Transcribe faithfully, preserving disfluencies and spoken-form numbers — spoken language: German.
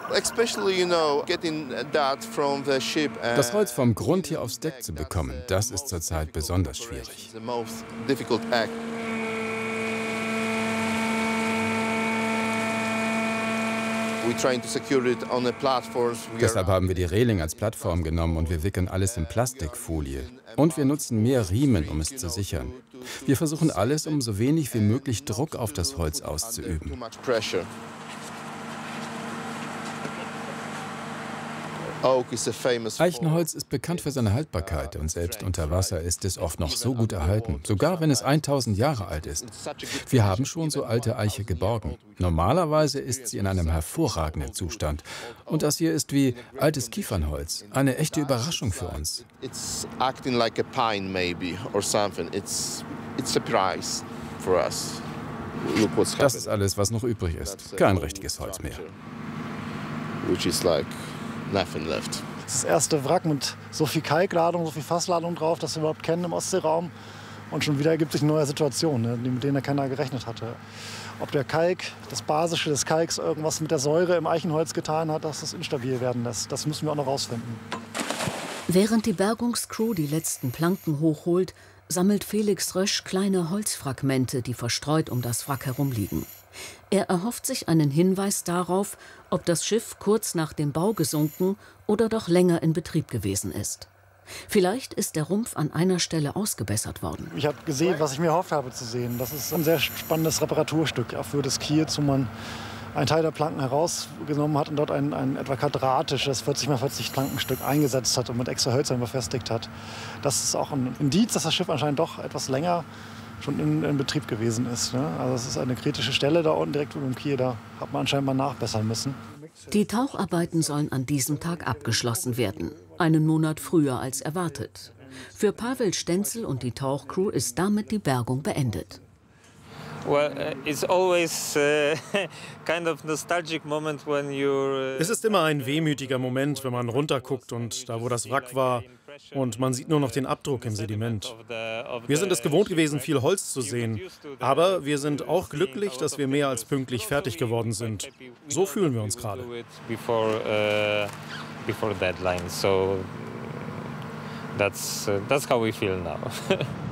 Das Holz vom Grund hier aufs Deck zu bekommen, das ist zurzeit besonders schwierig. Deshalb haben wir die Reling als Plattform genommen und wir wickeln alles in Plastikfolie. Und wir nutzen mehr Riemen, um es zu sichern. Wir versuchen alles, um so wenig wie möglich Druck auf das Holz auszuüben. Eichenholz ist bekannt für seine Haltbarkeit und selbst unter Wasser ist es oft noch so gut erhalten, sogar wenn es tausend Jahre alt ist. Wir haben schon so alte Eiche geborgen. Normalerweise ist sie in einem hervorragenden Zustand. Und das hier ist wie altes Kiefernholz, eine echte Überraschung für uns. Das ist alles, was noch übrig ist. Kein richtiges Holz mehr. Das ist das erste Wrack mit so viel Kalkladung, so viel Fassladung drauf, das wir überhaupt kennen im Ostseeraum. Und schon wieder ergibt sich eine neue Situation, ne, mit denen keiner gerechnet hatte. Ob der Kalk, das Basische des Kalks, irgendwas mit der Säure im Eichenholz getan hat, dass es instabil werden lässt. Das müssen wir auch noch rausfinden. Während die Bergungscrew die letzten Planken hochholt, sammelt Felix Rösch kleine Holzfragmente, die verstreut um das Wrack herumliegen. Er erhofft sich einen Hinweis darauf, ob das Schiff kurz nach dem Bau gesunken oder doch länger in Betrieb gewesen ist. Vielleicht ist der Rumpf an einer Stelle ausgebessert worden. Ich habe gesehen, was ich mir erhofft habe zu sehen. Das ist ein sehr spannendes Reparaturstück für das Kiels, wo man einen Teil der Planken herausgenommen hat und dort ein, ein etwa quadratisches vierzig mal vierzig Plankenstück eingesetzt hat und mit extra Hölzern befestigt hat. Das ist auch ein Indiz, dass das Schiff anscheinend doch etwas länger schon in, in Betrieb gewesen ist. Ne? Also es ist eine kritische Stelle da unten direkt über dem Kiel, da hat man anscheinend mal nachbessern müssen. Die Taucharbeiten sollen an diesem Tag abgeschlossen werden, einen Monat früher als erwartet. Für Pavel Stenzel und die Tauchcrew ist damit die Bergung beendet. Es ist immer ein wehmütiger Moment, wenn man runterguckt und da, wo das Wrack war, und man sieht nur noch den Abdruck im Sediment. Wir sind es gewohnt gewesen, viel Holz zu sehen, aber wir sind auch glücklich, dass wir mehr als pünktlich fertig geworden sind. So fühlen wir uns gerade. That's, uh, that's how we feel now.